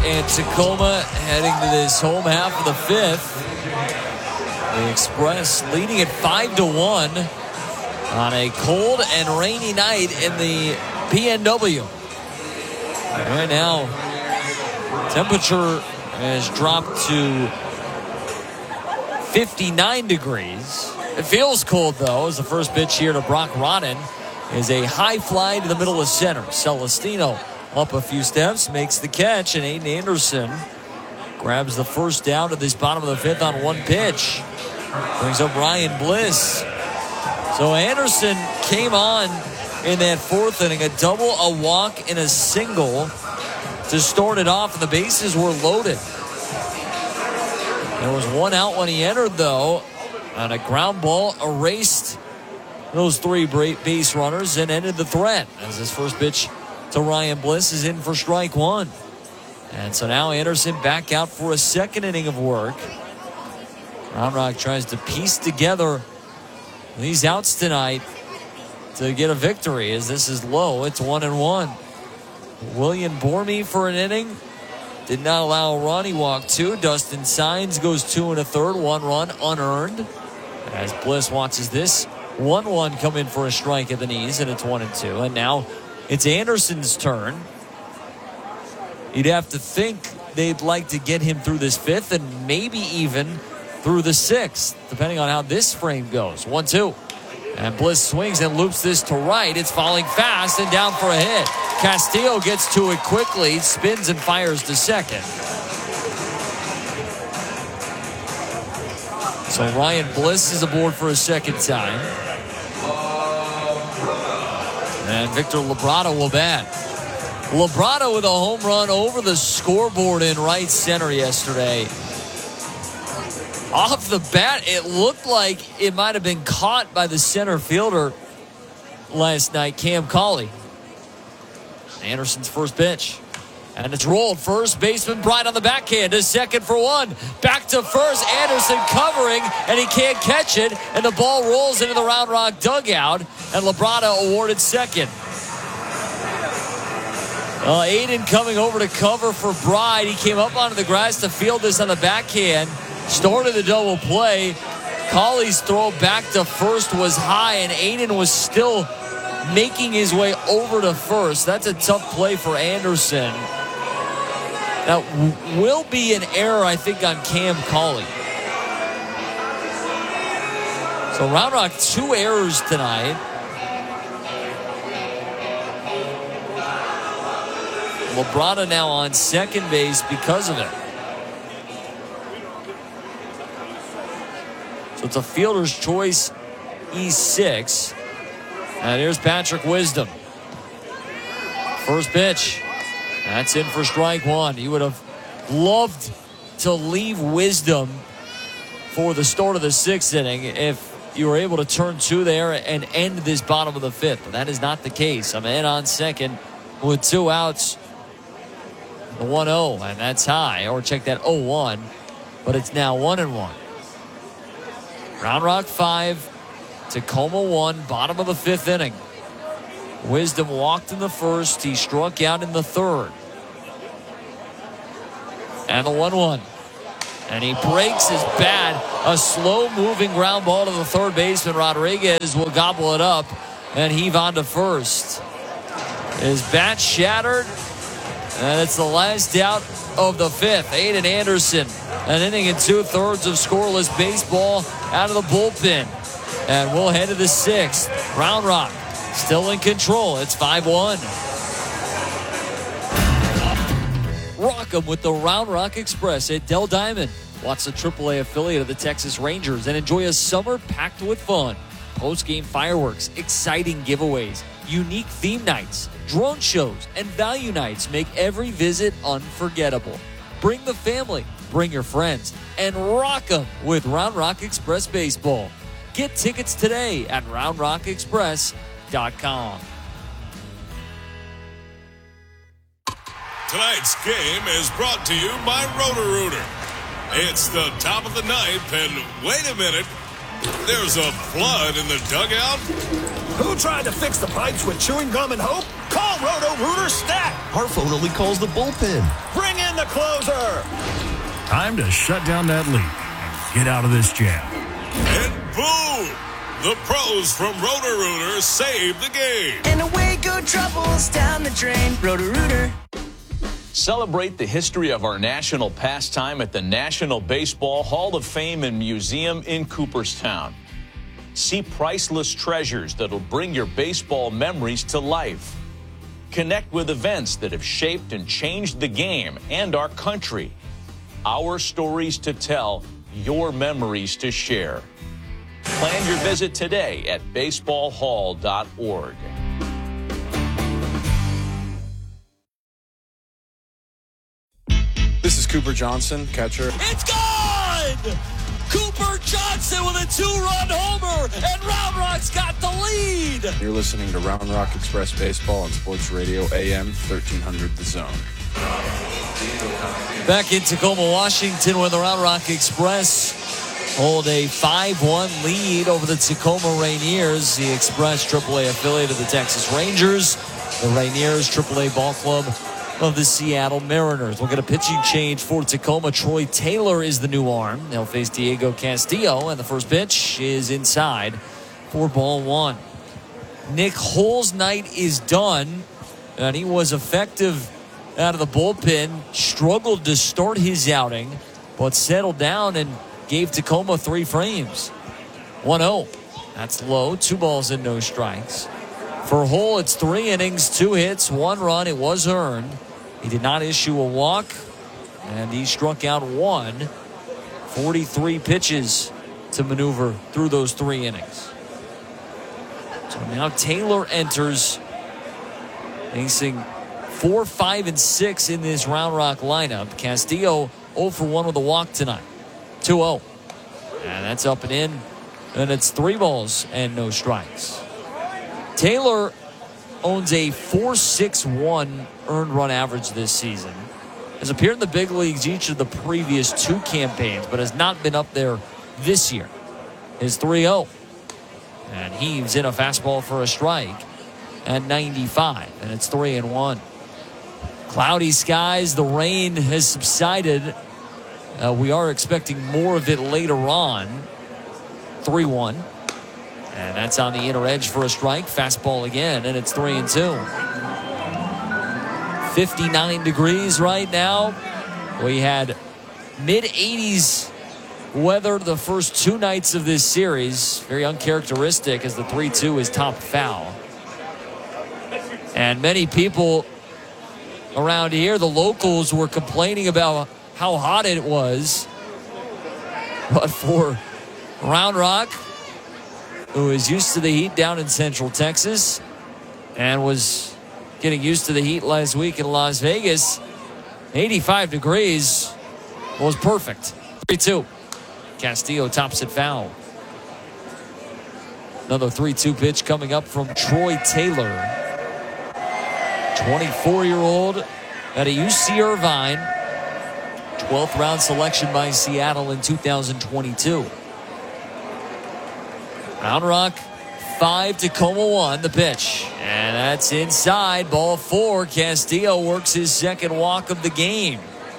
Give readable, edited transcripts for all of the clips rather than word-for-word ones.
and Tacoma heading to this home half of the fifth. The Express leading at 5-1 on a cold and rainy night in the PNW. And right now, temperature has dropped to 59 degrees. It feels cold, though, as the first pitch here to Brock Rodden is a high fly to the middle of center. Celestino up a few steps, makes the catch, and Aiden Anderson grabs the first down to this bottom of the fifth on one pitch. Brings up Ryan Bliss. So Anderson came on in that fourth inning, a double, a walk, and a single to start it off, and the bases were loaded. There was one out when he entered, though, and a ground ball erased those three base runners and ended the threat as his first pitch to Ryan Bliss is in for strike one. And so now Anderson back out for a second inning of work. Round Rock tries to piece together these outs tonight to get a victory as this is low. It's 1-1. William Bormy for an inning. Did not allow a run. He walked two. Dustin Signs goes 2 1/3. 1 run unearned. As Bliss watches this 1-1 come in for a strike at the knees, and it's 1-2. And now it's Anderson's turn. You'd have to think they'd like to get him through this fifth and maybe even through the sixth, depending on how this frame goes. 1-2. And Bliss swings and loops this to right. It's falling fast and down for a hit. Castillo gets to it quickly, spins and fires to second. So Ryan Bliss is aboard for a second time. And Victor Labrada will bat. Labrada with a home run over the scoreboard in right center yesterday. Off the bat, it looked like it might have been caught by the center fielder last night, Cam Cauley. Anderson's first pitch. And it's rolled. First baseman Bright on the backhand to second for one. Back to first. Anderson covering, and he can't catch it. And the ball rolls into the Round Rock dugout. And Labrada awarded second. Aiden coming over to cover for Bride. He came up onto the grass to field this on the backhand. Started the double play. Cauley's throw back to first was high, and Aiden was still making his way over to first. That's a tough play for Anderson. That will be an error, I think, on Cam Cauley. So Round Rock, 2 errors tonight. Labrada now on second base because of it. So it's a fielder's choice, E6. And here's Patrick Wisdom. First pitch. That's in for strike one. You would have loved to leave Wisdom for the start of the sixth inning if you were able to turn 2 there and end this bottom of the fifth. But that is not the case. I'm in on second with 2 outs. The 1-0, and that's high. Or check that 0-1. But it's now 1-1. Round Rock 5, Tacoma 1, bottom of the fifth inning. Wisdom walked in the first. He struck out in the third. And the 1-1. And he breaks his bat. A slow-moving ground ball to the third baseman. Rodriguez will gobble it up and heave on to first. His bat shattered. And it's the last out of the fifth. Aiden Anderson, an inning and 2/3 of scoreless baseball out of the bullpen. And we'll head to the sixth. Round Rock still in control. It's 5-1. Rock 'em with the Round Rock Express at Dell Diamond. Watch the AAA affiliate of the Texas Rangers and enjoy a summer packed with fun. Post-game fireworks, exciting giveaways, unique theme nights, drone shows, and value nights make every visit unforgettable. Bring the family, bring your friends, and rock 'em with Round Rock Express Baseball. Get tickets today at roundrockexpress.com. Tonight's game is brought to you by Roto-Rooter. It's the top of the ninth, and wait a minute, there's a flood in the dugout. Who tried to fix the pipes with chewing gum and hope? Call Call Roto-Rooter Stat. Our phone only calls the bullpen. Bring in the closer. Time to shut down that leak and get out of this jam. And boom! The pros from Roto-Rooter save the game. And away go troubles down the drain. Roto-Rooter. Celebrate the history of our national pastime at the National Baseball Hall of Fame and Museum in Cooperstown. See priceless treasures that'll bring your baseball memories to life. Connect with events that have shaped and changed the game and our country. Our stories to tell, your memories to share. Plan your visit today at baseballhall.org. This is Cooper Johnson, catcher. It's gone! Cooper Johnson with a 2-run homer, and Round Rock's got the lead. You're listening to Round Rock Express Baseball on Sports Radio AM 1300 The Zone. Back in Tacoma, Washington, where the Round Rock Express hold a 5-1 lead over the Tacoma Rainiers. The Express, AAA affiliate of the Texas Rangers. The Rainiers, AAA ball club of the Seattle Mariners. We'll get a pitching change for Tacoma. Troy Taylor is the new arm. They'll face Diego Castillo, and the first pitch is inside for ball one. Nick Hull's night is done, and he was effective out of the bullpen. Struggled to start his outing, but settled down and gave Tacoma 3 frames. 1-0. That's low. 2 balls and no strikes. For Hull, it's 3 innings, 2 hits, 1 run. It was earned. He did not issue a walk, and he struck out 1. 43 pitches to maneuver through those 3 innings. So now Taylor enters, facing 4, 5, and 6 in this Round Rock lineup. Castillo 0 for 1 with a walk tonight. 2-0. And that's up and in, and it's 3 balls and no strikes. Taylor owns a .461 earned run average this season. Has appeared in the big leagues each of the previous 2 campaigns, but has not been up there this year. His 3-0. And heaves in a fastball for a strike at 95, and it's 3-1. Cloudy skies. The rain has subsided. We are expecting more of it later on. 3-1. And that's on the inner edge for a strike. Fastball again, and it's 3-2. 59 degrees right now. We had mid-80s weather the first 2 nights of this series. Very uncharacteristic, as the 3-2 is top foul. And many people around here, the locals, were complaining about how hot it was. But for Round Rock, who is used to the heat down in Central Texas and was getting used to the heat last week in Las Vegas, 85 degrees was perfect. 3-2. Castillo tops it foul. Another 3-2 pitch coming up from Troy Taylor. 24-year-old at a UC Irvine. 12th round selection by Seattle in 2022. Round Rock 5, Tacoma 1, the pitch. And that's inside, ball 4. Castillo works his second walk of the game.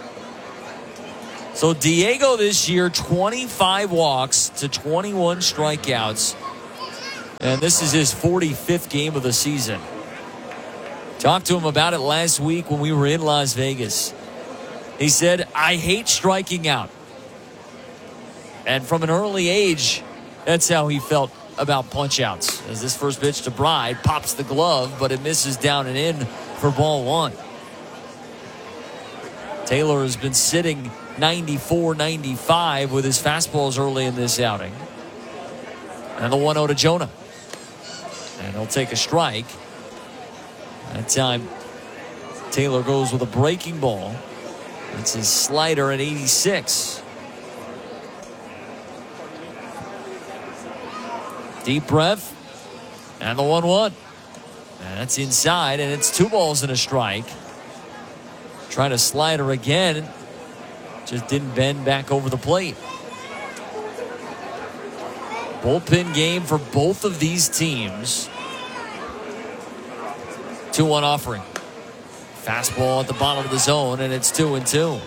So Diego this year, 25 walks to 21 strikeouts. And this is his 45th game of the season. Talked to him about it last week when we were in Las Vegas. He said, I hate striking out. And from an early age, that's how he felt about punch-outs. As this first pitch to Bride pops the glove, but it misses down and in for ball 1. Taylor has been sitting 94-95 with his fastballs early in this outing. And the 1-0 to Jonah. And he'll take a strike. That time, Taylor goes with a breaking ball. That's his slider at 86. Deep breath. And the 1-1. And that's inside, and it's 2 balls and a strike. Trying to slide her again. Just didn't bend back over the plate. Bullpen game for both of these teams. 2-1 offering. Fastball at the bottom of the zone, and it's 2-2.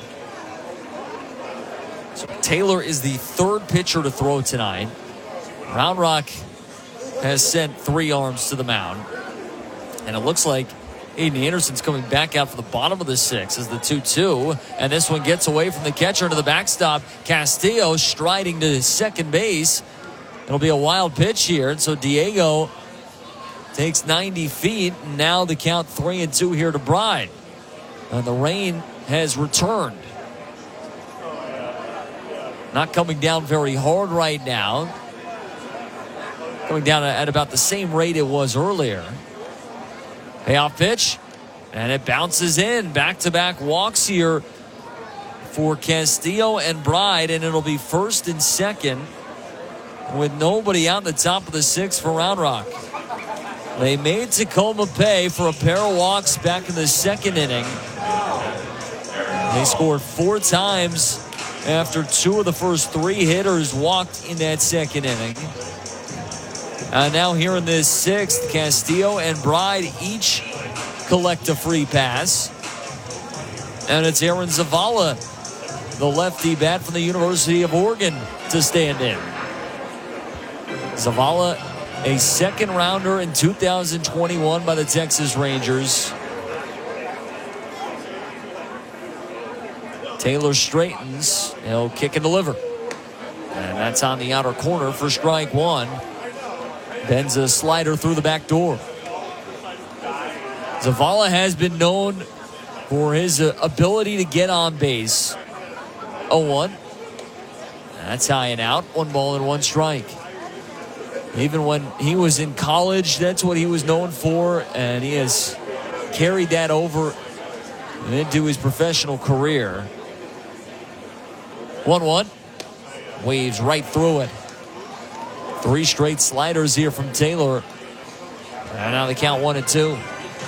So Taylor is the third pitcher to throw tonight. Round Rock has sent 3 arms to the mound. And it looks like Aiden Anderson's coming back out for the bottom of the 6 as the 2-2. And this one gets away from the catcher into the backstop. Castillo striding to second base. It'll be a wild pitch here. And so Diego takes 90 feet. And now the count 3-2 here to Bride. And the rain has returned. Not coming down very hard right now. Coming down at about the same rate it was earlier. Payoff pitch, and it bounces in. Back-to-back walks here for Castillo and Bride, and it'll be first and second with nobody out the top of the 6 for Round Rock. They made Tacoma pay for a pair of walks back in the second inning. They scored 4 times after 2 of the first 3 hitters walked in that second inning. Now here in this 6th, Castillo and Bride each collect a free pass. And it's Aaron Zavala, the lefty bat from the University of Oregon, to stand in. Zavala, a second rounder in 2021 by the Texas Rangers. Taylor straightens. He'll kick and deliver. And that's on the outer corner for strike 1. Bends a slider through the back door. Zavala has been known for his ability to get on base. 0-1. That's high and out. 1 ball and 1 strike. Even when he was in college, that's what he was known for, and he has carried that over into his professional career. 1-1. Waves right through it. 3 straight sliders here from Taylor. And now they count 1-2.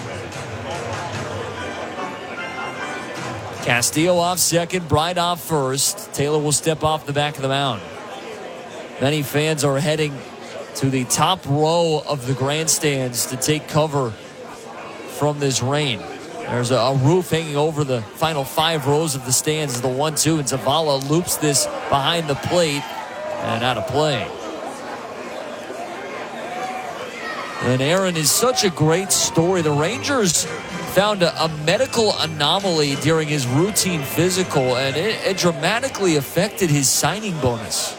Castillo off second, Bride off first. Taylor will step off the back of the mound. Many fans are heading to the top row of the grandstands to take cover from this rain. There's a roof hanging over the final 5 rows of the stands. The 1-2, and Zavala loops this behind the plate and out of play. And Aaron is such a great story. The Rangers found a medical anomaly during his routine physical, and it dramatically affected his signing bonus.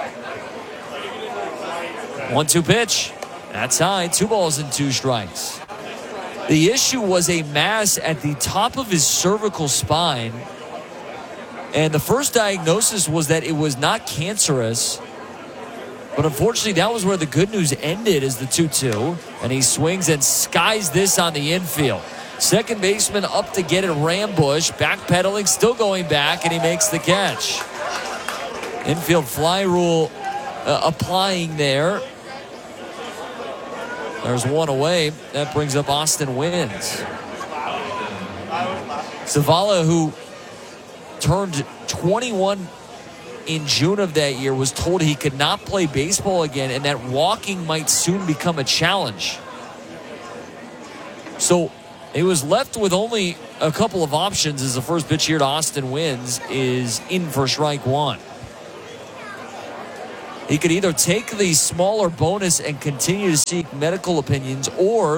1-2 pitch. That's high. 2 balls and 2 strikes. The issue was a mass at the top of his cervical spine. And the first diagnosis was that it was not cancerous. But unfortunately, that was where the good news ended, as the 2-2. And he swings and skies this on the infield. Second baseman up to get it, Rambush. Backpedaling, still going back, and he makes the catch. Infield fly rule applying there. There's 1 away. That brings up Austin Wins. Zavala, who turned 21 in June of that year, was told he could not play baseball again and that walking might soon become a challenge. So he was left with only a couple of options as the first pitch here to Austin Wins is in for strike 1. He could either take the smaller bonus and continue to seek medical opinions, or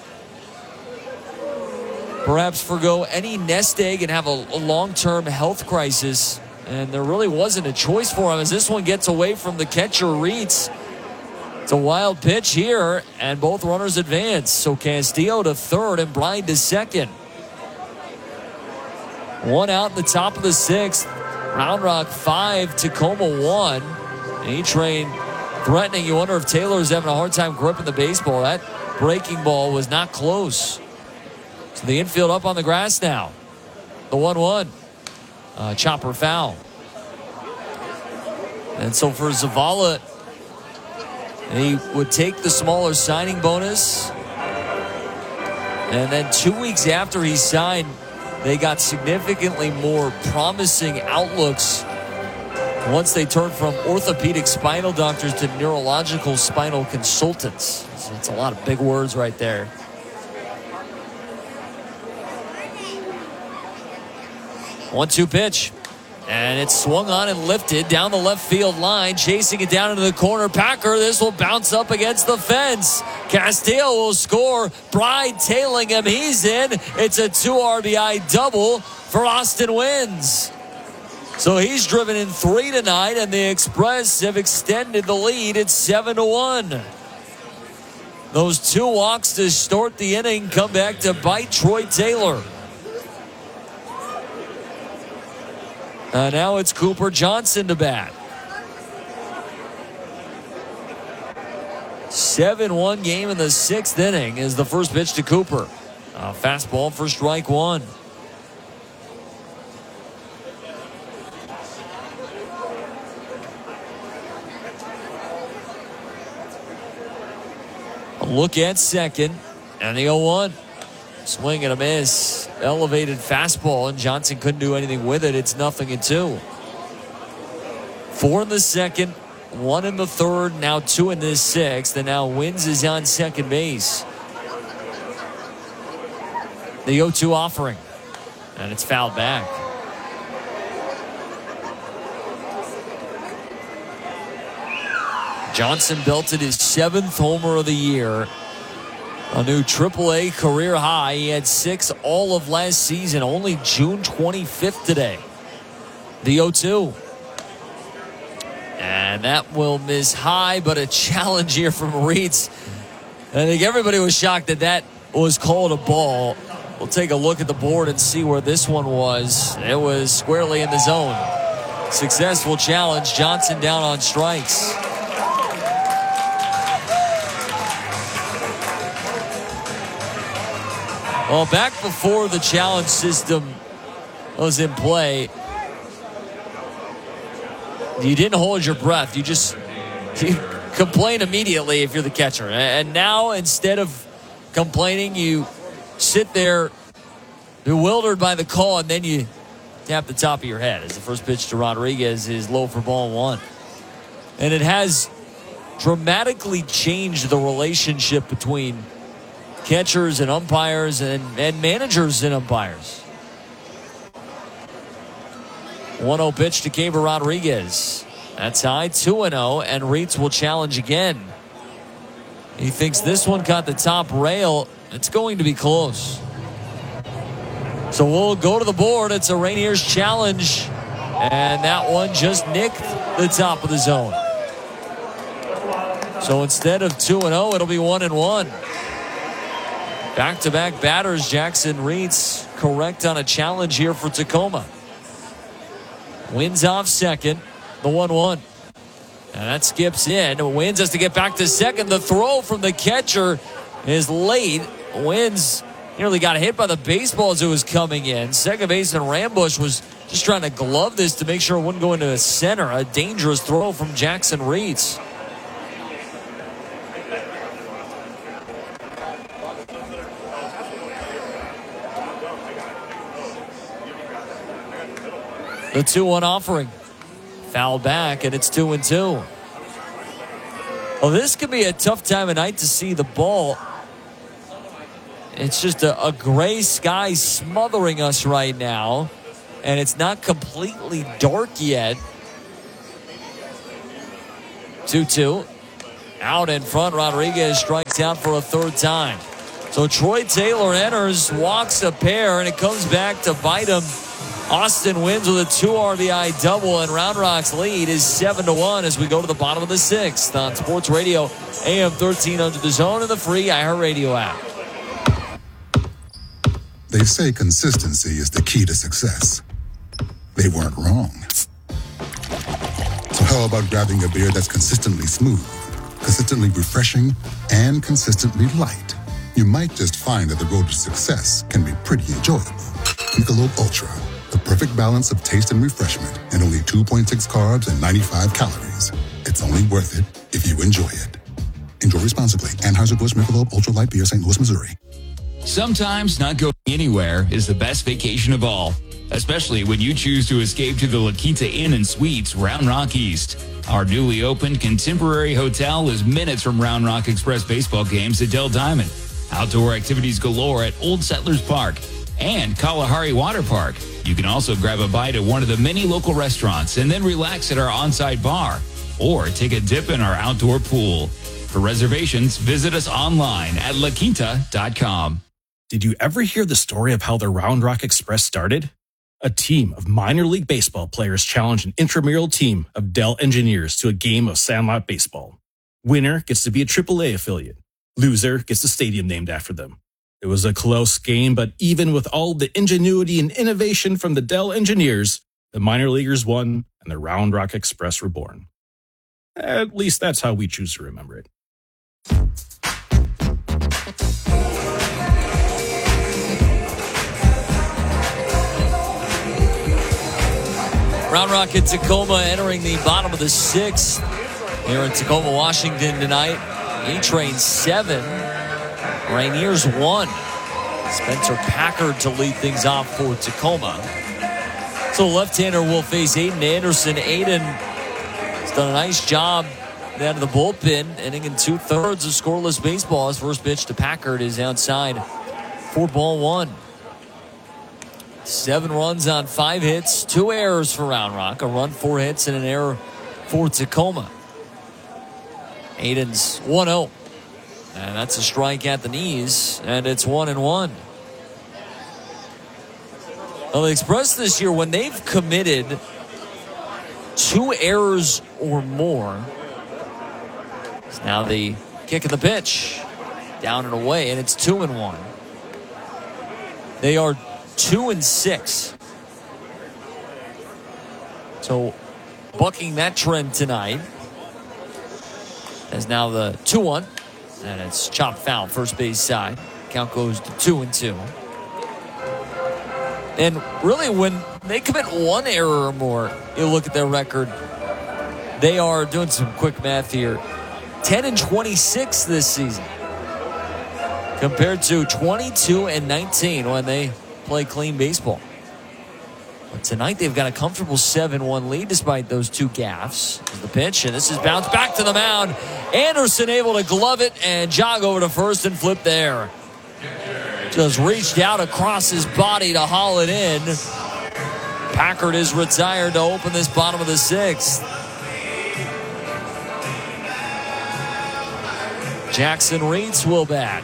perhaps forgo any nest egg and have a long-term health crisis. And there really wasn't a choice for him as this one gets away from the catcher, Reitz. It's a wild pitch here, and both runners advance. So Castillo to third and Bride to second. 1 out in the top of the 6th. Round Rock 5, Tacoma 1. A-Train threatening. You wonder if Taylor's having a hard time gripping the baseball. That breaking ball was not close. So the infield up on the grass now. The 1-1. Chopper foul. And so for Zavala, he would take the smaller signing bonus. And then 2 weeks after he signed, they got significantly more promising outlooks once they turned from orthopedic spinal doctors to neurological spinal consultants. So it's a lot of big words right there. 1-2 pitch. And it's swung on and lifted down the left field line, chasing it down into the corner. Packer, this will bounce up against the fence. Castillo will score. Bride tailing him. He's in. It's a 2 RBI double for Austin Wynns. So he's driven in 3 tonight, and the Express have extended the lead. It's 7-1. Those 2 walks to start the inning come back to bite Troy Taylor. Now it's Cooper Johnson to bat. 7-1 game in the 6th inning is the first pitch to Cooper. Fastball for strike 1. A look at second, and the 0-1. Swing and a miss. Elevated fastball, and Johnson couldn't do anything with it. It's 0-2. 4 in the 2nd, 1 in the 3rd, now 2 in the 6th, and now Wynns is on second base. The 0-2 offering, and it's fouled back. Johnson belted his 7th homer of the year. A new AAA career high. He had 6 all of last season. Only June 25th today. The 0-2. And that will miss high, but a challenge here from Reitz. I think everybody was shocked that that was called a ball. We'll take a look at the board and see where this one was. It was squarely in the zone. Successful challenge. Johnson down on strikes. Well, back before the challenge system was in play, you didn't hold your breath. You complain immediately if you're the catcher. And now, instead of complaining, you sit there bewildered by the call, and then you tap the top of your head as the first pitch to Rodriguez is low for ball 1. And it has dramatically changed the relationship between catchers and umpires and managers and umpires. 1-0 pitch to Keibert Rodriguez. That's high, 2-0, and Reitz will challenge again. He thinks this one caught the top rail. It's going to be close. So we'll go to the board. It's a Rainier's challenge, and that one just nicked the top of the zone. So instead of 2-0, it'll be 1-1. Back-to-back batters, Jackson Reitz correct on a challenge here for Tacoma. Wins off second, the 1-1. And that skips in. Wins has to get back to second. The throw from the catcher is late. Wins nearly got hit by the baseball as it was coming in. Second baseman Rambush was just trying to glove this to make sure it wouldn't go into the center. A dangerous throw from Jackson Reitz. The 2-1 offering. Foul back, and it's 2-2. Well, this could be a tough time of night to see the ball. It's just a gray sky smothering us right now, and it's not completely dark yet. 2-2. Out in front, Rodriguez strikes out for a 3rd time. So Troy Taylor enters, walks a pair, and it comes back to bite him. Austin Wynns with a 2 RBI double, and Round Rock's lead is 7-1 as we go to the bottom of the 6th on Sports Radio AM 1300 The Zone and the free iHeartRadio app. They say consistency is the key to success. They weren't wrong. So how about grabbing a beer that's consistently smooth, consistently refreshing, and consistently light? You might just find that the road to success can be pretty enjoyable. Michelob Ultra. The perfect balance of taste and refreshment, and only 2.6 carbs and 95 calories. It's only worth it if you enjoy it. Enjoy responsibly. Anheuser-Busch Michelob Ultra Light Beer, St. Louis, Missouri. Sometimes not going anywhere is the best vacation of all, especially when you choose to escape to the La Quinta Inn and Suites, Round Rock East. Our newly opened contemporary hotel is minutes from Round Rock Express baseball games at Dell Diamond. Outdoor activities galore at Old Settlers Park and Kalahari Water Park. You can also grab a bite at one of the many local restaurants and then relax at our on-site bar or take a dip in our outdoor pool. For reservations, visit us online at laquinta.com. Did you ever hear the story of how the Round Rock Express started? A team of minor league baseball players challenged an intramural team of Dell engineers to a game of sandlot baseball. Winner gets to be a AAA affiliate. Loser gets the stadium named after them. It was a close game, but even with all the ingenuity and innovation from the Dell engineers, the minor leaguers won and the Round Rock Express were born. At least that's how we choose to remember it. Round Rock at Tacoma entering the bottom of the 6th here in Tacoma, Washington tonight. A-Train 7, Rainiers 1. Spencer Packard to lead things off for Tacoma. So left-hander will face Aiden Anderson. Aiden has done a nice job out of the bullpen, inning in 2/3 of scoreless baseball. His first pitch to Packard is outside for ball 1. 7 runs on 5 hits, 2 errors for Round Rock, a run, 4 hits, and an error for Tacoma. Aiden's 1-0, and that's a strike at the knees, and it's 1-1. Well, the Express this year, when they've committed 2 errors or more, it's now the kick of the pitch, down and away, and it's 2-1. They are 2-6. So bucking that trend tonight as now the 2-1, and it's chopped foul first base side. Count goes to 2-2. And really, when they commit 1 error or more, you look at their record, they are doing some quick math here. 10-26 this season compared to 22-19 when they play clean baseball. But tonight they've got a comfortable 7-1 lead despite those 2 gaffes. The pitch, and this is bounced back to the mound. Anderson able to glove it and jog over to first and flip there. Just reached out across his body to haul it in. Packard is retired to open this bottom of the 6th. Jackson Reitz will bat.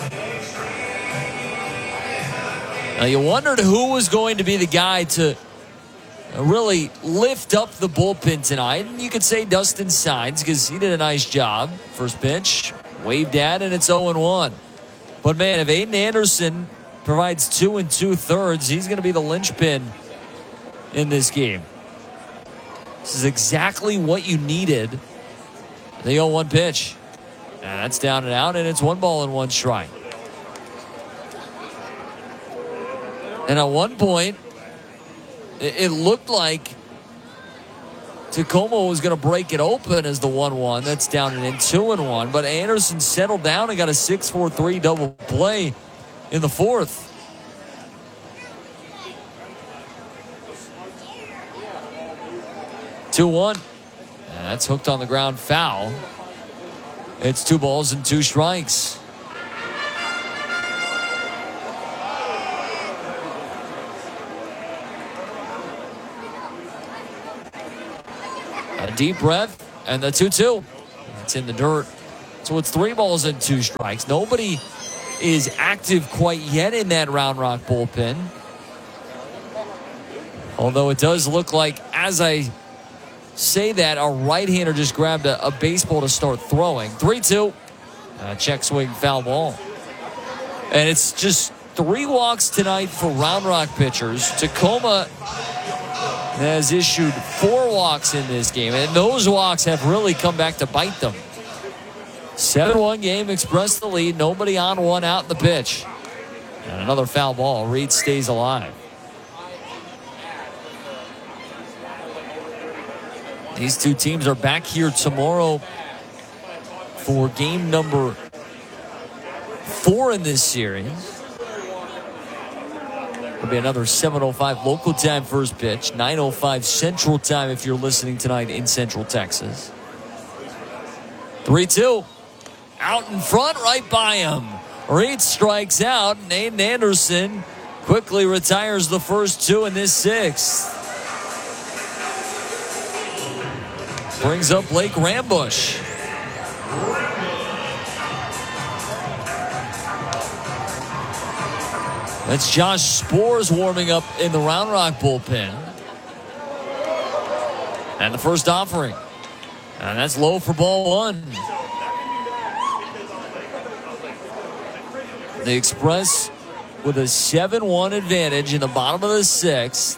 Now, you wondered who was going to be the guy to really lift up the bullpen tonight. And you could say Dustin Signs because he did a nice job. First pitch, waved at, and it's 0-1. But, man, if Aiden Anderson provides 2 2/3, he's going to be the linchpin in this game. This is exactly what you needed. The 0-1 pitch. And that's down and out, and it's 1 ball and 1 strike. And at one point, it looked like Tacoma was going to break it open as the 1-1. That's down and in 2-1. But Anderson settled down and got a 6-4-3 double play in the 4th. Two-1. And that's hooked on the ground foul. It's 2 balls and 2 strikes. A deep breath, and the 2-2. It's in the dirt. So it's 3 balls and 2 strikes. Nobody is active quite yet in that Round Rock bullpen. Although it does look like, as I say that, a right-hander just grabbed a baseball to start throwing. 3-2. Check swing, foul ball. And it's just 3 walks tonight for Round Rock pitchers. Tacoma has issued 4 walks in this game, and those walks have really come back to bite them. 7-1 game, Express the lead, nobody on, 1 out in the pitch. And another foul ball. Reed stays alive. These 2 teams are back here tomorrow for game number 4 in this series. It'll be another 7:05 local time first pitch, 9:05 Central Time if you're listening tonight in Central Texas. 3-2. Out in front, right by him. Reed strikes out, and Aiden Anderson quickly retires the first two in this sixth. Brings up Blake Rambush. That's Josh Spores warming up in the Round Rock bullpen. And the first offering. And that's low for ball one. The Express with a 7-1 advantage in the bottom of the sixth.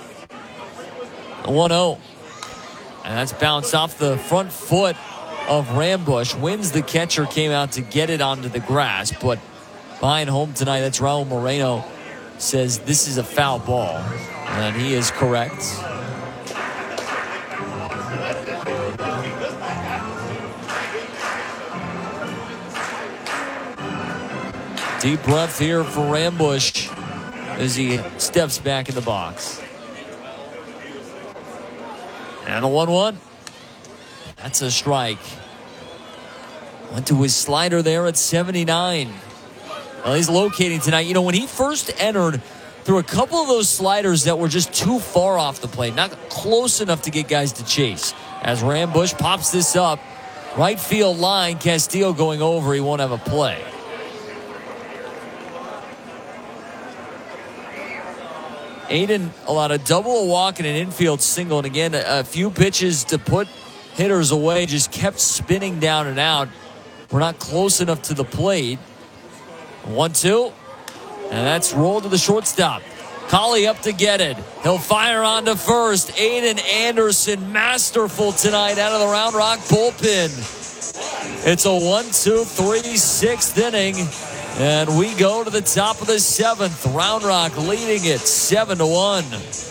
1-0. And that's bounced off the front foot of Rambush. Wins the catcher came out to get it onto the grass, but behind home tonight, that's Raul Moreno, says this is a foul ball. And he is correct. Deep breath here for Rambush as he steps back in the box. And a 1-1. That's a strike. Went to his slider there at 79. Well, he's locating tonight. You know, when he first entered, through a couple of those sliders that were just too far off the plate, not close enough to get guys to chase. As Rambush pops this up, right field line, Castillo going over, he won't have a play. Aiden allowed a double, a walk, and an infield single. And again, a few pitches to put hitters away, just kept spinning down and out. We're not close enough to the plate. 1-2. And that's rolled to the shortstop. Collie up to get it. He'll fire on to first. Aiden Anderson, masterful tonight out of the Round Rock bullpen. It's a 1-2-3 6th inning. And we go to the top of the seventh. Round Rock leading it 7-1.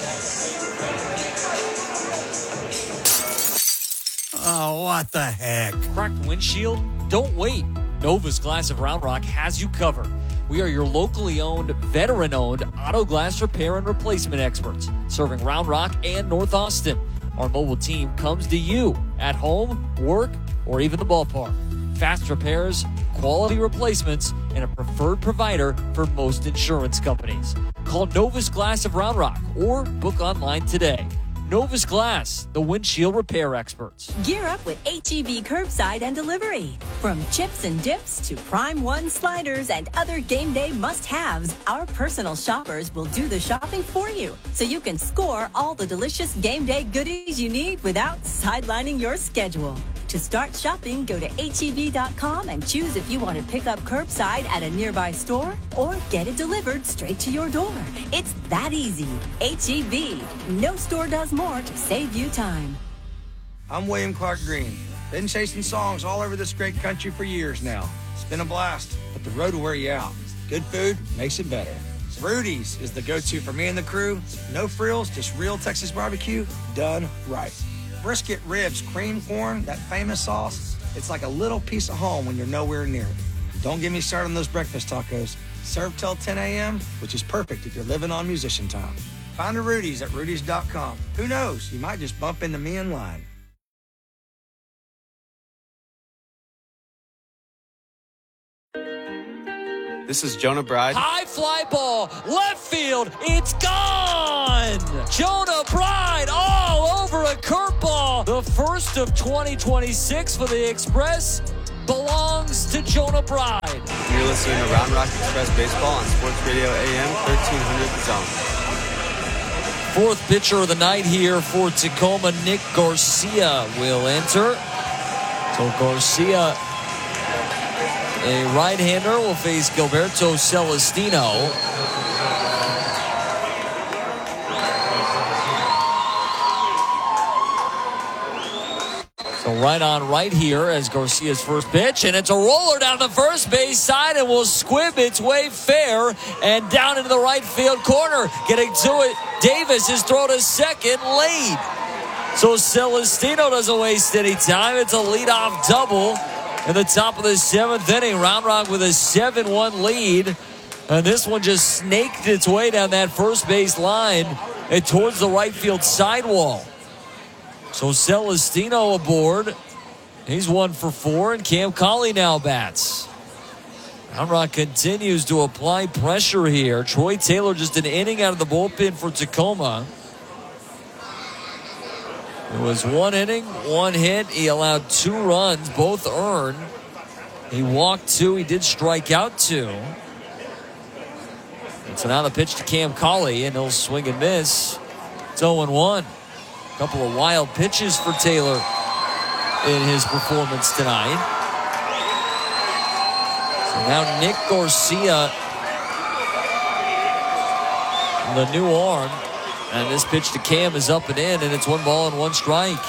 Oh, what the heck? Cracked windshield? Don't wait. Novus Glass of Round Rock has you covered. We are your locally owned, veteran-owned auto glass repair and replacement experts, serving Round Rock and North Austin. Our mobile team comes to you at home, work, or even the ballpark. Fast repairs, quality replacements, and a preferred provider for most insurance companies. Call Novus Glass of Round Rock or book online today. Novus Glass, the windshield repair experts. Gear up with H-E-B curbside and delivery. From chips and dips to Prime One sliders and other game day must-haves, our personal shoppers will do the shopping for you, so you can score all the delicious game day goodies you need without sidelining your schedule. To start shopping, go to HEB.com and choose if you want to pick up curbside at a nearby store or get it delivered straight to your door. It's that easy. HEB. No store does more to save you time. I'm William Clark Green. Been chasing songs all over this great country for years now. It's been a blast, but the road will wear you out. Good food makes it better. Rudy's is the go-to for me and the crew. No frills, just real Texas barbecue done right. Brisket, ribs, cream corn, that famous sauce. It's like a little piece of home when you're nowhere near it. Don't get me started on those breakfast tacos. Served till 10 a.m., which is perfect if you're living on musician time. Find a Rudy's at Rudy's.com. Who knows? You might just bump into me in line. This is Jonah Bride. High fly ball, left field, it's gone! Jonah Bride all over a curveball. The first of 2026 for the Express belongs to Jonah Bride. You're listening to Round Rock Express Baseball on Sports Radio AM 1300 The Zone. Fourth pitcher of the night here for Tacoma, Nick Garcia will enter. So Garcia, a right-hander, will face Gilberto Celestino. So right on right here as Garcia's first pitch, and it's a roller down the first base side and will squib its way fair and down into the right field corner. Getting to it, Davis is thrown to second late. So Celestino doesn't waste any time. It's a leadoff double in the top of the seventh inning. Round Rock with a 7-1 lead. And this one just snaked its way down that first base line and towards the right field sidewall. So Celestino aboard. He's 1 for 4, and Cam Colley now bats. Round Rock continues to apply pressure here. Troy Taylor just an inning out of the bullpen for Tacoma. It was 1 inning, 1 hit. He allowed 2 runs, both earned. He walked 2. He did strike out 2. And so now the pitch to Cam Cauley, and he'll swing and miss. It's 0-1. A couple of wild pitches for Taylor in his performance tonight. So now Nick Garcia, the new arm. And this pitch to Cam is up and in, and it's 1 ball and 1 strike.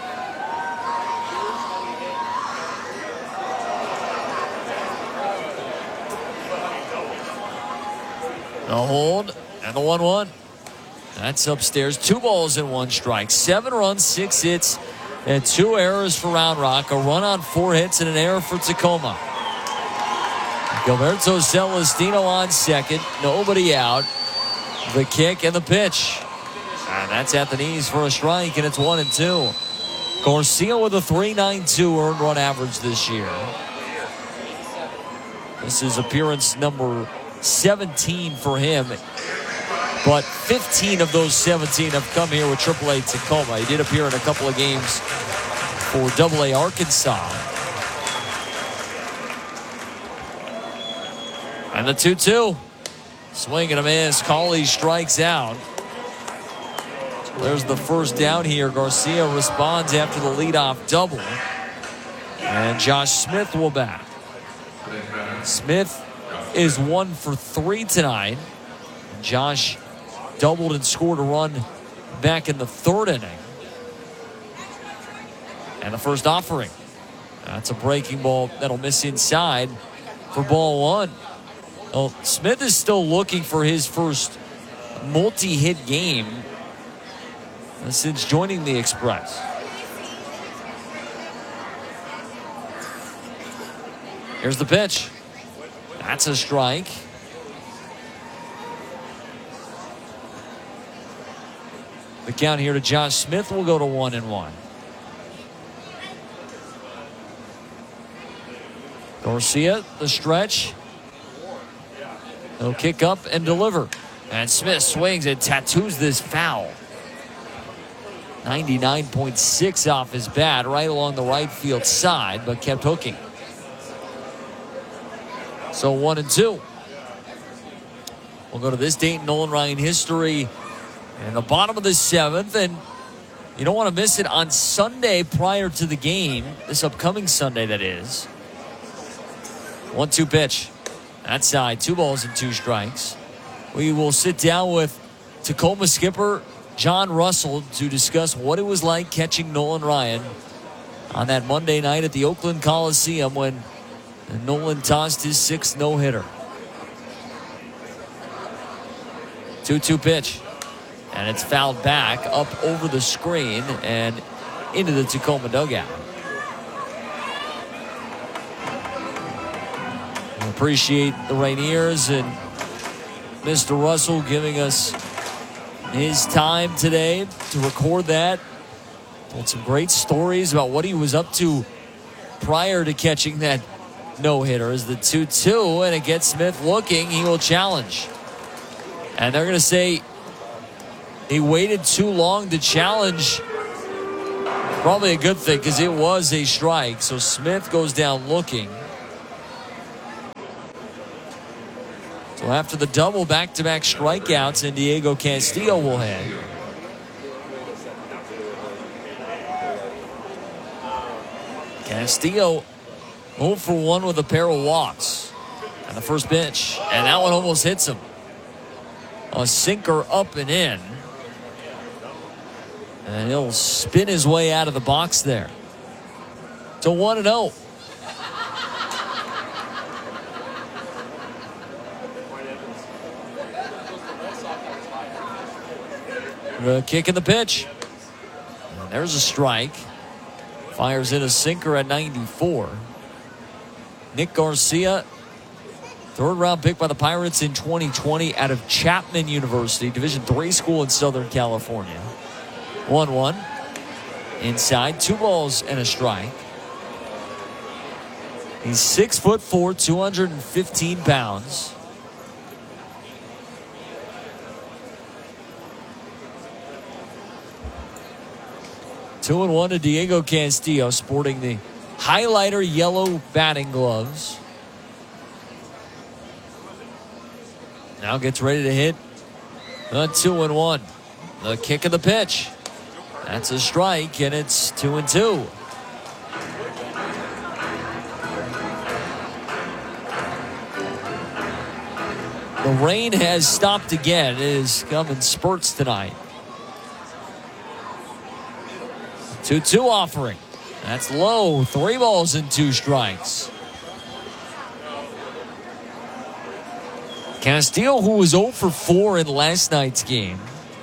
The hold and the 1-1. That's upstairs. 2 balls and 1 strike. 7 runs, 6 hits, and 2 errors for Round Rock. A run on 4 hits and an error for Tacoma. Gilberto Celestino on second. Nobody out. The kick and the pitch. And that's at the knees for a strike, and it's 1-2. Garcia with a 3.92 earned run average this year. This is appearance number 17 for him. But 15 of those 17 have come here with AAA Tacoma. He did appear in a couple of games for AA Arkansas. And the 2-2. Swing and a miss. Cauley strikes out. There's the first down here. Garcia responds after the leadoff double. And Josh Smith will bat. Smith is 1 for 3 tonight. Josh doubled and scored a run back in the 3rd inning. And the first offering. That's a breaking ball that'll miss inside for ball 1. Well, Smith is still looking for his first multi-hit game since joining the Express. Here's the pitch. That's a strike. The count here to Josh Smith will go to 1-1. Garcia, the stretch. He'll kick up and deliver. And Smith swings and tattoos this foul. 99.6 off his bat, right along the right field side, but kept hooking. So 1-2. We'll go to this date in Nolan Ryan history in the bottom of the 7th, and you don't want to miss it on Sunday prior to the game, this upcoming Sunday that is. 1-2 pitch. That side, 2 balls and 2 strikes. We will sit down with Tacoma skipper John Russell to discuss what it was like catching Nolan Ryan on that Monday night at the Oakland Coliseum when Nolan tossed his 6th no-hitter. 2-2 pitch. And it's fouled back up over the screen and into the Tacoma dugout. We appreciate the Rainiers and Mr. Russell giving us his time today to record that. Told some great stories about what he was up to prior to catching that no-hitter. As the 2-2, and it gets Smith looking. He will challenge. And they're going to say he waited too long to challenge. Probably a good thing because it was a strike. So Smith goes down looking. So after the double back-to-back strikeouts, and Diego Castillo will head. Castillo 0 for 1 with a pair of walks. And the first pitch. And that one almost hits him. A sinker up and in. And he'll spin his way out of the box there. To 1-0. The kick and the pitch. And there's a strike. Fires in a sinker at 94. Nick Garcia, 3rd round pick by the Pirates in 2020 out of Chapman University, Division III school in Southern California. 1-1. Inside, 2 balls and a strike. He's 6'4", 215 pounds. Two and one to Diego Castillo, sporting the highlighter yellow batting gloves. Now gets ready to hit a 2-1. The kick of the pitch. That's a strike, and it's 2-2. The rain has stopped again. It has come in spurts tonight. 2-2 offering. That's low. 3 balls and 2 strikes. Castillo, who was 0 for 4 in last night's game.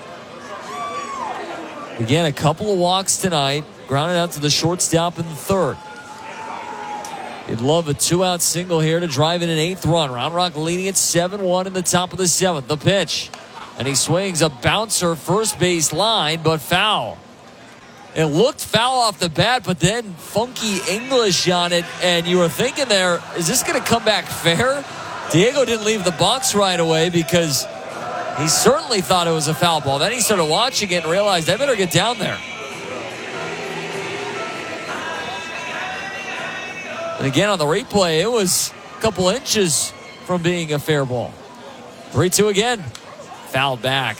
Again, a couple of walks tonight. Grounded out to the shortstop in the third. He'd love a 2-out single here to drive in an 8th run. Round Rock leading at 7-1 in the top of the 7th. The pitch. And he swings a bouncer first base line, but foul. It looked foul off the bat, but then funky English on it. And you were thinking there, is this going to come back fair? Diego didn't leave the box right away because he certainly thought it was a foul ball. Then he started watching it and realized, I better get down there. And again, on the replay, it was a couple inches from being a fair ball. 3-2 again. Fouled back.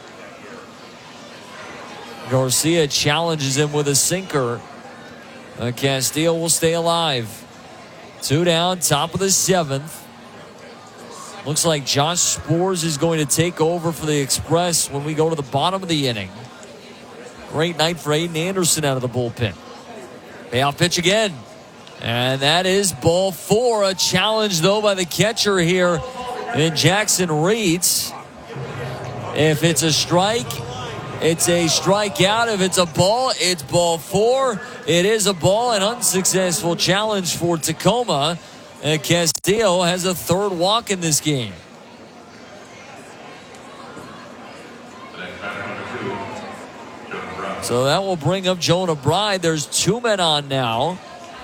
Garcia challenges him with a sinker. Castillo will stay alive. 2 down, top of the 7th. Looks like Josh Sborz is going to take over for the Express when we go to the bottom of the inning. Great night for Aiden Anderson out of the bullpen. Payoff pitch again. And that is ball 4. A challenge, though, by the catcher here in Jackson Reitz. If it's a strike, it's a strikeout. If it's a ball, it's ball 4. It is a ball, an unsuccessful challenge for Tacoma. And Castillo has a 3rd walk in this game. So that will bring up Jonah Bride. There's 2 men on now.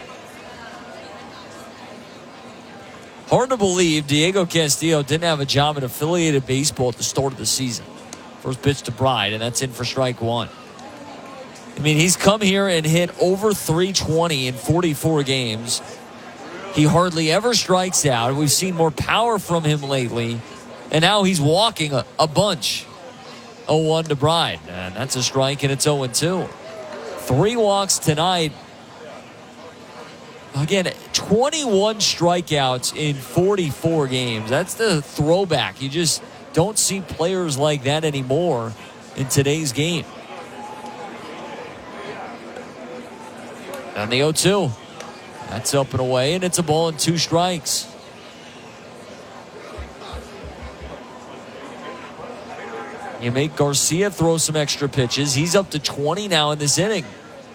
Hard to believe Diego Castillo didn't have a job in affiliated baseball at the start of the season. First pitch to Bride, and that's in for strike 1. I mean, he's come here and hit over 320 in 44 games. He hardly ever strikes out. We've seen more power from him lately. And now he's walking a bunch. 0-1 to Bride. And that's a strike, and it's 0-2. 3 walks tonight. Again, 21 strikeouts in 44 games. That's the throwback. You just don't see players like that anymore in today's game. And the 0-2. That's up and away, and it's a ball and 2 strikes. You make Garcia throw some extra pitches. He's up to 20 now in this inning.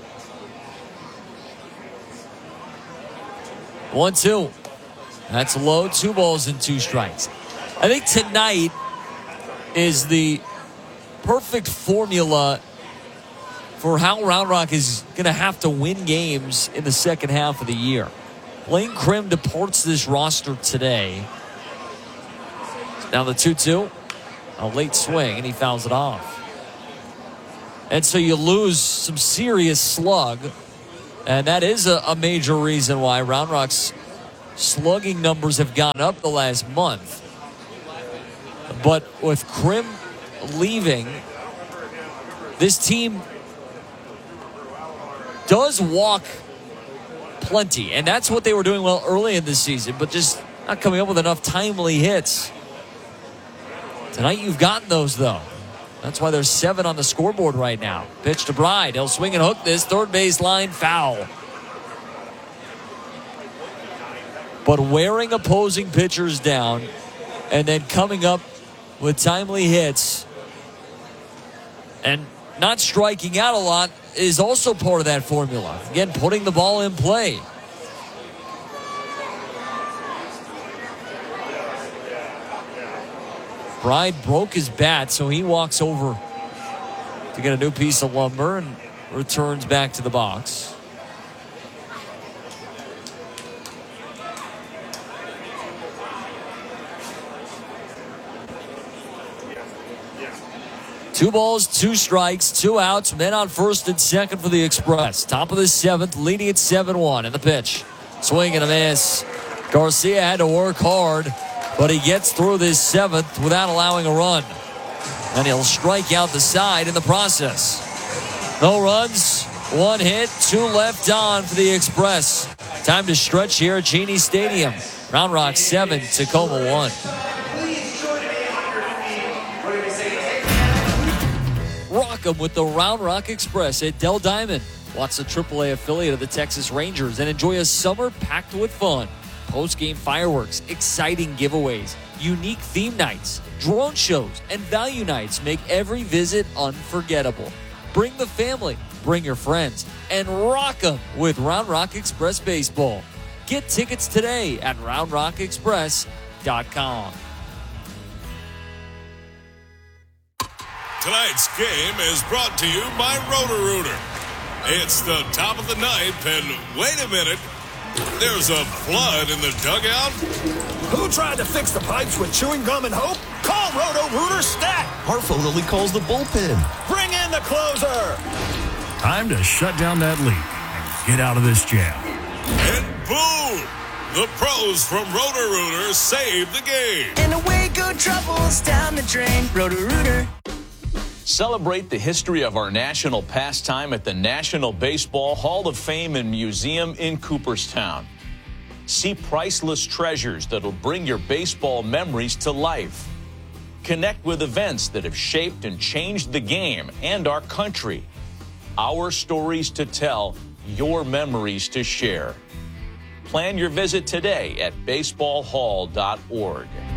1-2. That's low. 2 balls and 2 strikes. I think tonight is the perfect formula for how Round Rock is going to have to win games in the second half of the year. Blaine Crim departs this roster today. Now the 2-2. A late swing, and he fouls it off. And so you lose some serious slug. And that is a major reason why Round Rock's slugging numbers have gone up the last month. But with Crim leaving, this team does walk plenty. And that's what they were doing well early in this season, but just not coming up with enough timely hits. Tonight you've gotten those, though. That's why there's 7 on the scoreboard right now. Pitch to Bride. He'll swing and hook this. Third base line foul. But wearing opposing pitchers down and then coming up with timely hits and not striking out a lot is also part of that formula. Again, putting the ball in play. Bride broke his bat, so he walks over to get a new piece of lumber and returns back to the box. 2 balls, 2 strikes, 2 outs, men on first and second for the Express. Top of the 7th, leading at 7-1 in the pitch. Swing and a miss. Garcia had to work hard, but he gets through this 7th without allowing a run. And he'll strike out the side in the process. No runs, 1 hit, 2 left on for the Express. Time to stretch here at Genie Stadium. Round Rock 7, Tacoma 1. Rock 'em with the Round Rock Express at Dell Diamond. Watch the AAA affiliate of the Texas Rangers and enjoy a summer packed with fun. Post-game fireworks, exciting giveaways, unique theme nights, drone shows, and value nights make every visit unforgettable. Bring the family, bring your friends, and rock 'em with Round Rock Express Baseball. Get tickets today at roundrockexpress.com. Tonight's game is brought to you by Roto-Rooter. It's the top of the ninth, and wait a minute, there's a flood in the dugout. Who tried to fix the pipes with chewing gum and hope? Call Roto-Rooter Stat. Our phone only calls the bullpen. Bring in the closer. Time to shut down that leak and get out of this jam. And boom! The pros from Roto-Rooter saved the game. And away go troubles down the drain. Roto-Rooter. Celebrate the history of our national pastime at the National Baseball Hall of Fame and Museum in Cooperstown. See priceless treasures that'll bring your baseball memories to life. Connect with events that have shaped and changed the game and our country. Our stories to tell, your memories to share. Plan your visit today at baseballhall.org.